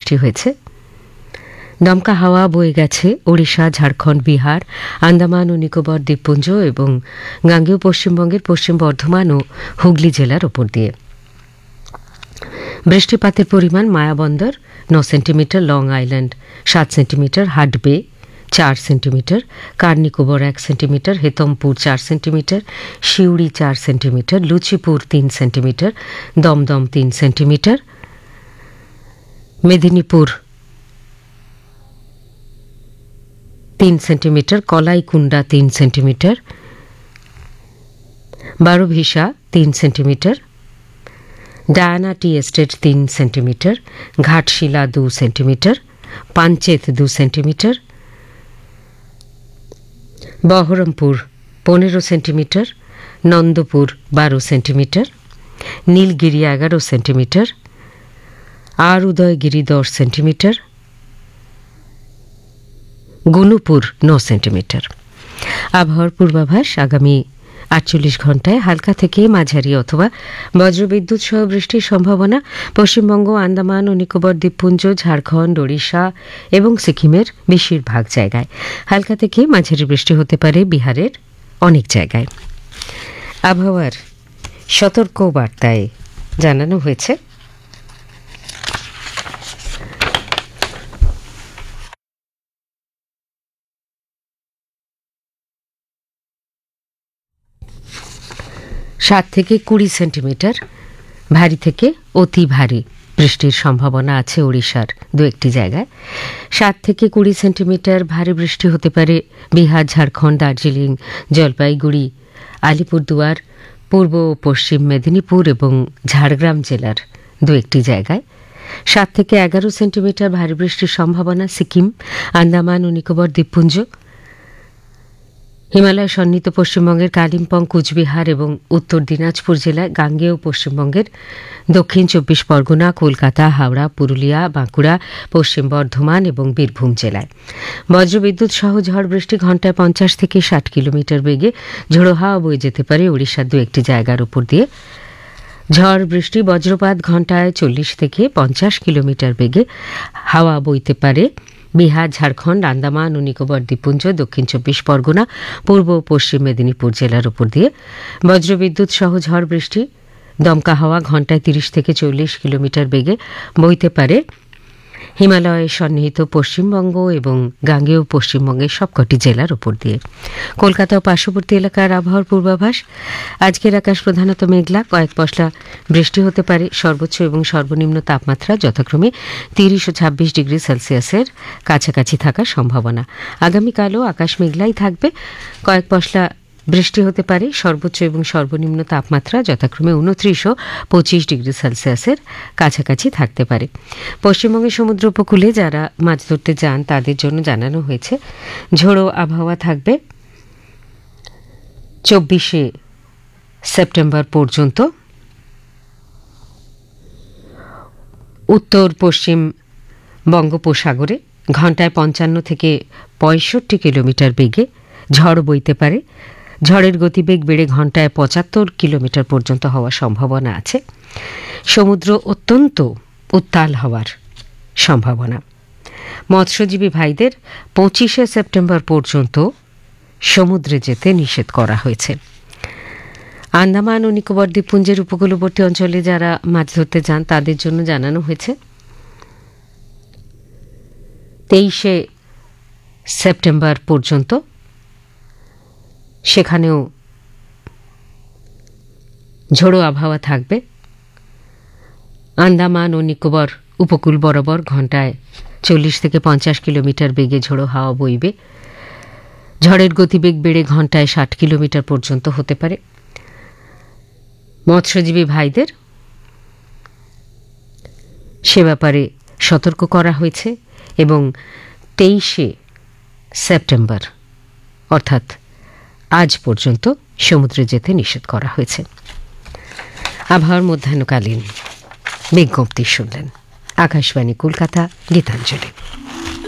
বৃষ্টি হয়েছে। দমকা হাওয়া বয়ে গেছে ওড়িশা, ঝাড়খণ্ড, বিহার, আন্দামান ও নিকোবর দ্বীপপুঞ্জ এবং গাঙ্গেয় পশ্চিমবঙ্গের পশ্চিম বর্ধমান ও হুগলি জেলার ওপর দিয়ে। বৃষ্টিপাতের পরিমাণ Mayabunder 9 centimetre, long island 7 centimetre, হাট বে 4 centimetre, কার-নিকোবর 1 centimetre, Hetampur 4 centimetre, Suri 4 centimetre, লুচিপুর 3 centimetre, Dumdum 3 centimetre, Medinipur 3 centimetre, Kalaikunda 3 centimetre, Barobisha 3 centimetre, Diana tea estate 3 centimetre, Ghatshila 2 centimetre, Panchet 2 centimetre, Baharampur 15 centimetre, Nandapur 12 centimetre, Nilgiri 11 centimetre, আর উদয়গিরি 10 সেন্টিমিটার, গুনুপুর 9 সেন্টিমিটার। আবহাওয়ার পূর্বাভাস আগামী 48 ঘণ্টায় হালকা থেকে মাঝারি অথবা বজ্রবিদ্যুৎ সহ বৃষ্টির সম্ভাবনা পশ্চিমবঙ্গ, আন্দামান ও নিকোবর দ্বীপপুঞ্জ, ঝাড়খণ্ড, ওড়িশা এবং সিকিমের বেশিরভাগ জায়গায়। হালকা থেকে মাঝারি বৃষ্টি হতে পারে বিহারের অনেক জায়গায়। আবহাওয়ার সতর্ক বার্তায় জানানো হয়েছে সাত থেকে 20 সেন্টিমিটার ভারী থেকে অতি ভারী বৃষ্টির সম্ভাবনা আছে ওড়িশার দু একটি জায়গায়। 7 থেকে 20 সেন্টিমিটার ভারী বৃষ্টি হতে পারে বিহার, ঝাড়খণ্ড, দার্জিলিং, জলপাইগুড়ি, আলিপুরদুয়ার, পূর্ব ও পশ্চিম মেদিনীপুর এবং ঝাড়গ্রাম জেলার দু একটি জায়গায়। 7 থেকে 11 সেন্টিমিটার ভারী বৃষ্টির সম্ভাবনা সিকিম, আন্দামান ও নিকোবর দ্বীপপুঞ্জ, হিমালয় সন্নিহিত পশ্চিমবঙ্গের কালিম্পং, কুচবিহার এবং উত্তর দিনাজপুর জেলায়, গাঙ্গেয় পশ্চিমবঙ্গের দক্ষিণ 24 পরগনা, কলকাতা, হাওড়া, পুরুলিয়া, বাঁকুড়া, পশ্চিম বর্ধমান এবং বীরভূম জেলায়। বজ্রবিদ্যুৎ সহ ঝড় বৃষ্টি ঘণ্টায় 50 থেকে 60 কিলোমিটার বেগে ঝোড়ো হাওয়া বয়ে যেতে পারে ওড়িশার দু একটি জায়গার উপর দিয়ে। ঝড় বৃষ্টি বজ্রপাত ঘণ্টায় 40 থেকে 50 কিলোমিটার বেগে হাওয়া বইতে পারে বিহার, ঝাড়খণ্ড, আন্দামান ও নিকোবর দ্বীপপুঞ্জ, দক্ষিণ 24 পরগনা, পূর্ব ও পশ্চিম মেদিনীপুর জেলার উপর দিয়ে। বজ্রবিদ্যুৎ সহ ঝড় বৃষ্টি দমকা হাওয়া ঘণ্টায় 30 থেকে 40 কিলোমিটার বেগে বইতে পারে হিমালয় সন্নিহিত পশ্চিমবঙ্গ এবং গাঙ্গেয় পশ্চিমবঙ্গের সবকটি জেলার উপর দিয়ে। কলকাতা ও পার্শ্ববর্তী এলাকার আবহাওয়ার পূর্বাভাস। আজকের আকাশ প্রধানত মেঘলা, কয়েক পশলা বৃষ্টি হতে পারে। সর্বোচ্চ এবং সর্বনিম্ন তাপমাত্রা যথাক্রমে 30 ও 26 ডিগ্রি সেলসিয়াসের কাছাকাছি থাকার সম্ভাবনা। আগামীকালও আকাশ মেঘলাই থাকবে, কয়েক পশলা বৃষ্টি হতে পারে। সর্বোচ্চ এবং সর্বনিম্ন তাপমাত্রা যথাক্রমে 29 ও 25 ডিগ্রি সেলসিয়াসের কাছাকাছি থাকতে পারে। পশ্চিমবঙ্গের সমুদ্র উপকূলে যারা মাছ ধরতে যান তাদের জন্য জানানো হয়েছে ঝোড়ো আবহাওয়া থাকবে 24শে সেপ্টেম্বর পর্যন্ত। উত্তর পশ্চিম বঙ্গোপসাগরে ঘণ্টায় 55 থেকে 65 কিলোমিটার বেগে ঝড় বইতে পারে। ঝড়ের গতিবেগ বেড়ে ঘণ্টায় 75 কিলোমিটার পর্যন্ত হওয়ার সম্ভাবনা আছে। সমুদ্র অত্যন্ত উত্তাল হওয়ার সম্ভাবনা। মৎস্যজীবী ভাইদের 25শে সেপ্টেম্বর পর্যন্ত সমুদ্রে যেতে নিষেধ করা হয়েছে। আন্দামান ও নিকোবর দ্বীপপুঞ্জের উপকূলবর্তী অঞ্চলে যারা মাছ ধরতে যান তাদের জন্য জানানো হয়েছে 23শে সেপ্টেম্বর পর্যন্ত সেখানেও ঝোড়ো আবহাওয়া থাকবে। আন্দামান ও নিকোবর উপকূল বরাবর ঘণ্টায় 40 থেকে 50 কিলোমিটার বেগে ঝোড়ো হাওয়া বইবে। ঝড়ের গতিবেগ বেড়ে ঘণ্টায় 60 কিলোমিটার পর্যন্ত হতে পারে। মৎস্যজীবী ভাইদের সে ব্যাপারে সতর্ক করা হয়েছে এবং 23শে সেপ্টেম্বর অর্থাৎ আজ পর্যন্ত সমুদ্রে যেতে নিষেধ করা হয়েছে। আবহাওয়ার মধ্যাহ্নকালীন বিজ্ঞপ্তি শুনলেন। আকাশবাণী কলকাতা, গীতাঞ্জলি।